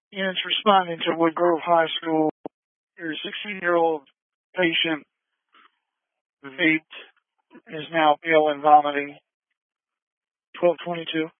Units responding to Wood Grove High School. Your 16-year-old patient vaped, is now ill and vomiting. 1222.